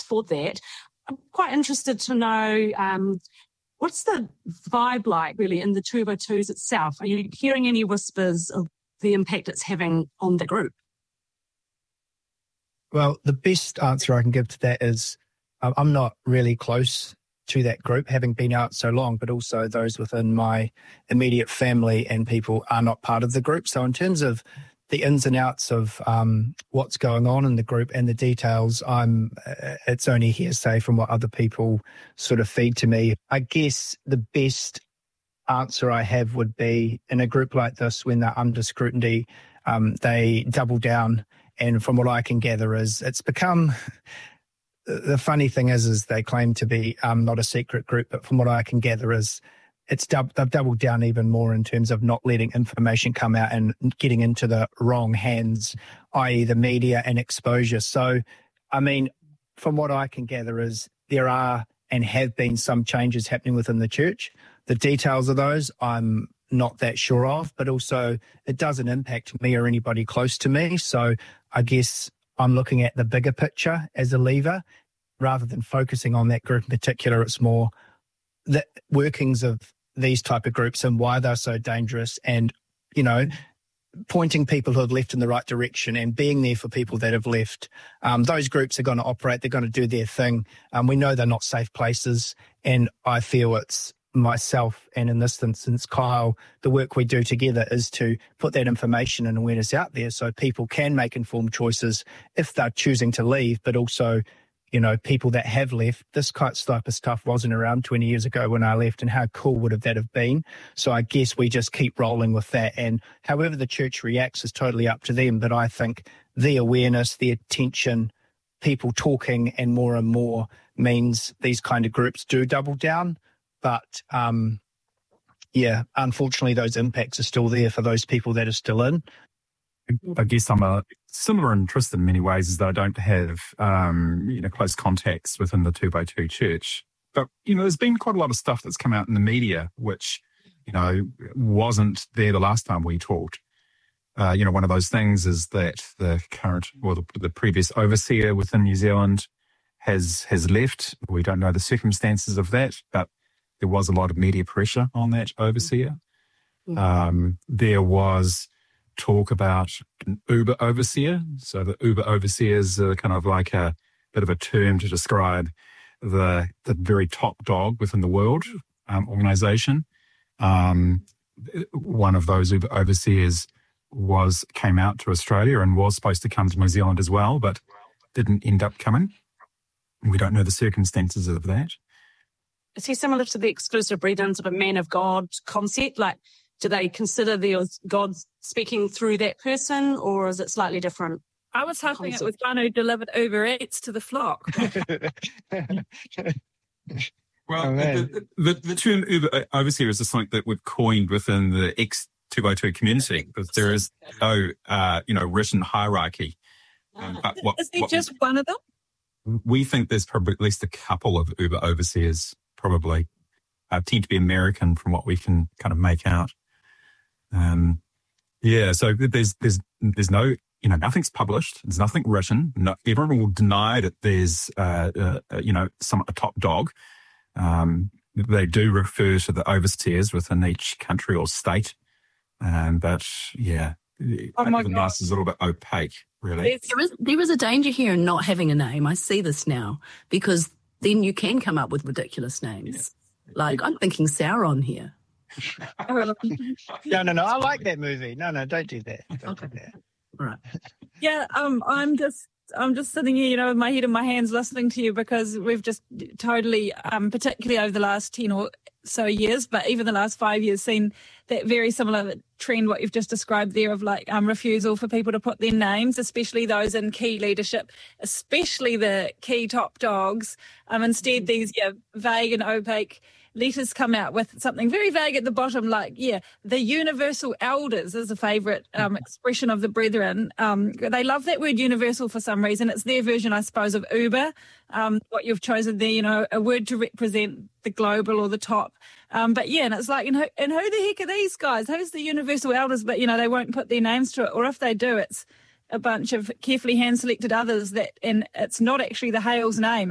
for that. I'm quite interested to know what's the vibe like really in the 202s itself? Are you hearing any whispers of the impact it's having on the group? Well, the best answer I can give to that is I'm not really close to that group, having been out so long, but also those within my immediate family and people are not part of the group. So in terms of the ins and outs of what's going on in the group and the details, it's only hearsay from what other people sort of feed to me. I guess the best answer I have would be in a group like this, when they're under scrutiny, they double down. And from what I can gather is it's become, the funny thing is they claim to be not a secret group, but from what I can gather is they've doubled down even more in terms of not letting information come out and getting into the wrong hands, i.e. the media and exposure. So, I mean, from what I can gather is there are and have been some changes happening within the church. The details of those I'm not that sure of, but also it doesn't impact me or anybody close to me. So I guess I'm looking at the bigger picture as a lever rather than focusing on that group in particular. It's more the workings of these type of groups and why they're so dangerous, and, you know, pointing people who have left in the right direction and being there for people that have left. Those groups are going to operate. They're going to do their thing. We know they're not safe places, and I feel it's myself and in this instance Kyle, the work we do together is to put that information and awareness out there so people can make informed choices if they're choosing to leave, but also, you know, people that have left. This type of stuff wasn't around 20 years ago when I left, and how cool would that have been? So I guess we just keep rolling with that, and however the church reacts is totally up to them. But I think the awareness, the attention, people talking and more means these kind of groups do double down. But, unfortunately, those impacts are still there for those people that are still in. I guess I'm a similar interest in many ways, is that I don't have, close contacts within the 2x2 church. But, there's been quite a lot of stuff that's come out in the media, which, wasn't there the last time we talked. One of those things is that the current, or the previous overseer within New Zealand has left. We don't know the circumstances of that, but there was a lot of media pressure on that overseer. There was talk about an Uber overseer. So the Uber overseers are kind of like a bit of a term to describe the very top dog within the world organization. One of those Uber overseers came out to Australia and was supposed to come to New Zealand as well, but didn't end up coming. We don't know the circumstances of that. Is he similar to the exclusive brethren of a man of God concept? Like, do they consider God speaking through that person, or is it slightly different? I was hoping it was one who delivered Uber Eats to the flock. Well, the term Uber overseer is something that we've coined within the ex-2x2 community, because there is no, written hierarchy. Is there just one of them? We think there's probably at least a couple of Uber overseers, probably. Tend to be American from what we can kind of make out. So there's no, nothing's published. There's nothing written. No, everyone will deny that there's, a top dog. They do refer to the overseers within each country or state. But even this is a little bit opaque, really. There is a danger here in not having a name. I see this now, because then you can come up with ridiculous names. Yeah. Like, I'm thinking Sauron here. No, I like that movie. No, don't do that. Don't do that. Right. Yeah, I'm just sitting here, with my head in my hands listening to you, because we've just totally, particularly over the last 10 or so years, but even the last 5 years, seen that very similar trend, what you've just described there, of refusal for people to put their names, especially those in key leadership, especially the key top dogs. Instead, these vague and opaque letters come out with something very vague at the bottom, like, the universal elders is a favourite expression of the brethren. They love that word universal for some reason. It's their version, I suppose, of Uber, what you've chosen there, a word to represent the global or the top. And it's like, and who the heck are these guys? Who's the universal elders? But, they won't put their names to it. Or if they do, it's a bunch of carefully hand-selected others and it's not actually the Hales name.